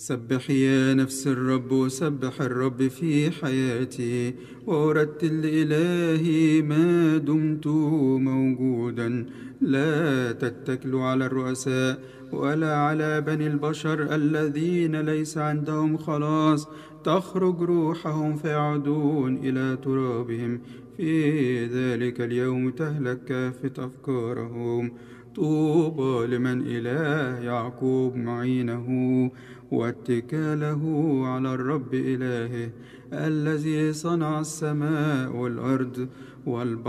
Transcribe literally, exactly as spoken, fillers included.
سبحي يا نفس الرب، سبح الرب في حياتي، وأرتل لإلهي ما دمت موجودا. لا تتكلوا على الرؤساء ولا على بني البشر الذين ليس عندهم خلاص، تخرج روحهم فيعودون إلى ترابهم. في ذلك اليوم تهلك كافة أفكارهم. طوبى لمن إله يعقوب معينه، واتكاله على الرب إلهه، الذي صنع السماء والأرض والبحر